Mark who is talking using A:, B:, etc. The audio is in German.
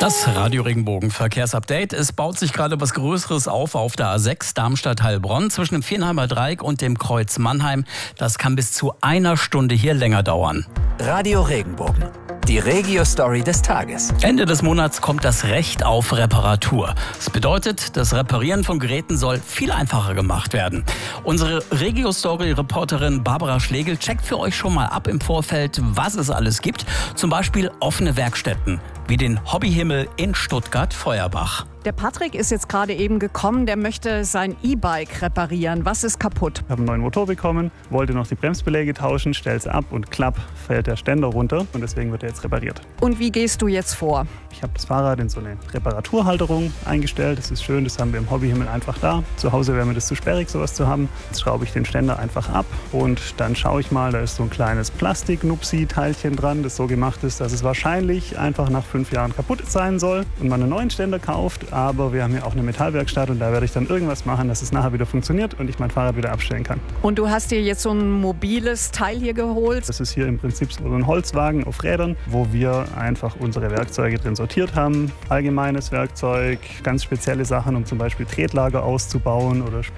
A: Das Radio-Regenbogen Verkehrsupdate. Es baut sich gerade was Größeres auf der A6 Darmstadt-Heilbronn zwischen dem Viernheimer Dreieck und dem Kreuz Mannheim. Das kann bis zu einer Stunde hier länger dauern.
B: Radio Regenbogen, die Regio-Story des Tages.
A: Ende des Monats kommt das Recht auf Reparatur. Das bedeutet, das Reparieren von Geräten soll viel einfacher gemacht werden. Unsere Regio-Story-Reporterin Barbara Schlegel checkt für euch schon mal ab im Vorfeld, was es alles gibt. Zum Beispiel offene Werkstätten, wie den Hobbyhimmel in Stuttgart-Feuerbach.
C: Der Patrick ist jetzt gerade eben gekommen, der möchte sein E-Bike reparieren. Was ist kaputt?
D: Ich habe einen neuen Motor bekommen, wollte noch die Bremsbeläge tauschen, stell's ab und klapp, fällt der Ständer runter und deswegen wird er jetzt repariert.
C: Und wie gehst du jetzt vor?
D: Ich habe das Fahrrad in so eine Reparaturhalterung eingestellt. Das ist schön, das haben wir im Hobbyhimmel einfach da. Zu Hause wäre mir das zu sperrig, sowas zu haben. Jetzt schraube ich den Ständer einfach ab und dann schaue ich mal, da ist so ein kleines Plastik-Nupsi-Teilchen dran, das so gemacht ist, dass es wahrscheinlich einfach nach 5 Jahren kaputt sein soll und man einen neuen Ständer kauft. Aber wir haben ja auch eine Metallwerkstatt und da werde ich dann irgendwas machen, dass es nachher wieder funktioniert und ich mein Fahrrad wieder abstellen kann.
C: Und du hast dir jetzt so ein mobiles Teil hier geholt?
D: Das ist hier im Prinzip so ein Holzwagen auf Rädern, wo wir einfach unsere Werkzeuge drin sortiert haben. Allgemeines Werkzeug, ganz spezielle Sachen, um zum Beispiel Tretlager auszubauen oder